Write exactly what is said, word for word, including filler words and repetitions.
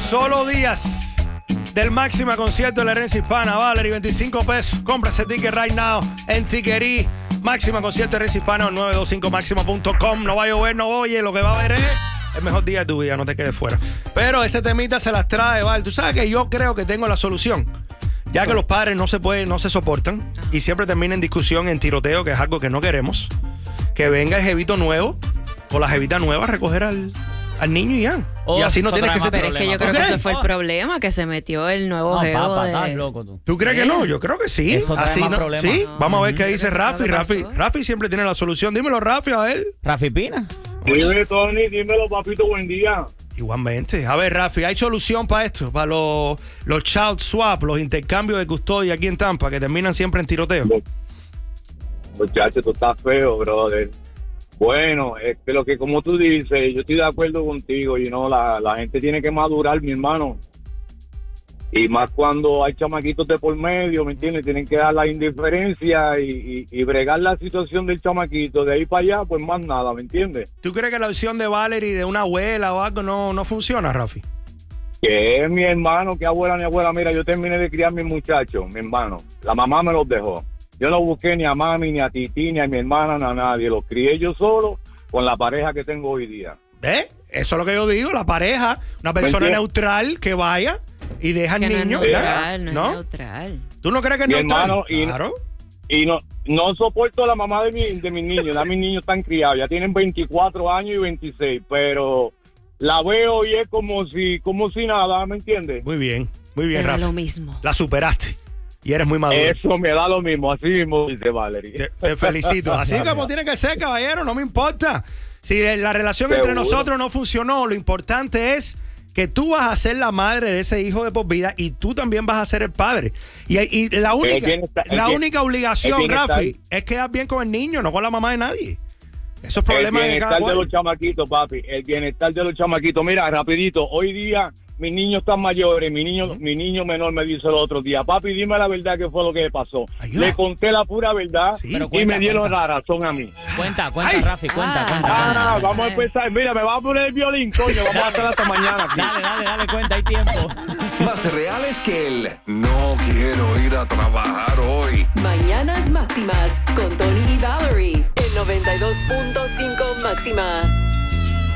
solo días del Máxima concierto de la herencia hispana. Valerie, veinticinco pesos. Compra ese ticket right now en Tiquerí. Máxima concierto de herencia hispana nueve dos cinco máxima punto com. No va a llover, no oye. Lo que va a haber es el mejor día de tu vida. No te quedes fuera. Pero este temita se las trae, Val. Tú sabes que yo creo que tengo la solución. Ya que los padres no se pueden, no se soportan y siempre termina en discusión, en tiroteo, que es algo que no queremos. Que venga el jevito nuevo o la jevita nueva a recoger al, al niño y ya. Oh, y así no tienes que ser. Pero es que yo creo que ese fue el problema, que se metió el nuevo No, jevo papá, de... estás loco tú. ¿Tú crees que no? Yo creo que sí. Eso trae así más no. problemas. Sí, No, vamos a ver no, qué pero dice eso fue lo Rafi. que Rafi. pasó. Rafi siempre tiene la solución. Dímelo, Rafi, a él. Rafi Pina. Dime, Tony, dímelo, papito, buen día. Igualmente. A ver, Rafi, ¿hay solución para esto? Para los, los child swap, los intercambios de custodia aquí en Tampa, que terminan siempre en tiroteo. Muchacho, tú estás feo, brother. Bueno, es que lo que como tú dices, yo estoy de acuerdo contigo, y no, la, la gente tiene que madurar, mi hermano. Y más cuando hay chamaquitos de por medio, ¿me entiendes? Tienen que dar la indiferencia y, y, y bregar la situación del chamaquito. De ahí para allá, pues más nada, ¿me entiendes? ¿Tú crees que la opción de Valerie, de una abuela o algo, no, no funciona, Rafi? Que es mi hermano, que abuela ni abuela. Mira, yo terminé de criar a mis muchachos, mi hermano. La mamá me los dejó. Yo no busqué ni a mami, ni a Titi, ni a mi hermana, ni a nadie. Los crié yo solo con la pareja que tengo hoy día. ¿Ves? Eso es lo que yo digo, la pareja, una persona neutral que vaya y deja al Que no es niño. neutral, no, ¿No? es neutral. ¿Tú no crees que es Mi neutral? hermano, y- Claro. Y no no soporto a la mamá de, mi, de mis niños. Ya mis niños están criados, ya tienen veinticuatro años y veintiséis, pero la veo y es como si como si nada, ¿me entiendes? Muy bien, muy bien, Pero Rafi. lo mismo. La superaste y eres muy maduro. Eso me da lo mismo, así mismo dice Valerie. Te, te felicito. Así como tiene que ser, caballero, no me importa. Si la relación Seguro. entre nosotros no funcionó, lo importante es que tú vas a ser la madre de ese hijo de por vida y tú también vas a ser el padre. Y, y la única, bienestar- el la bien- única obligación, el bienestar- Rafi, es quedar bien con el niño, no con la mamá de nadie. Eso es El problema de bienestar cada de cual. los chamaquitos, papi. El bienestar de los chamaquitos. Mira, rapidito, hoy día mis niños están mayores. Mi niño, mi niño menor me dice el otro día, papi, dime la verdad qué fue lo que pasó. Ayuda. Le conté la pura verdad Sí. Pero y cuenta, me dieron cuenta. la razón a mí. Cuenta, cuenta, Ay. Rafi, cuenta, Ah. cuenta. Ah, cuenta. vamos a empezar. Mira, me va a poner el violín, coño. Vamos a estar hasta mañana aquí. Dale, dale, dale, cuenta, hay tiempo. Más reales que el no quiero ir a trabajar hoy. Mañanas Máximas con Tony y Valerie en noventa y dos punto cinco Máxima.